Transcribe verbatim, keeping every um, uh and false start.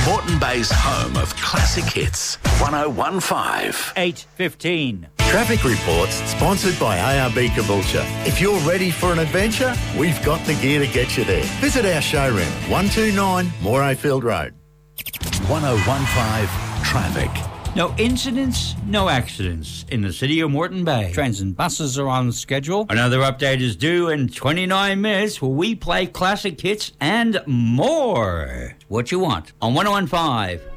Moreton Bay's home of classic hits. one oh one point five. eight fifteen. Traffic reports sponsored by A R B Caboolture. If you're ready for an adventure, we've got the gear to get you there. Visit our showroom, one two nine Morayfield Road. one oh one point five Traffic. No incidents, no accidents in the city of Moreton Bay. Trains and buses are on schedule. Another update is due in twenty-nine minutes where we play classic hits and more. What you want on one oh one point five.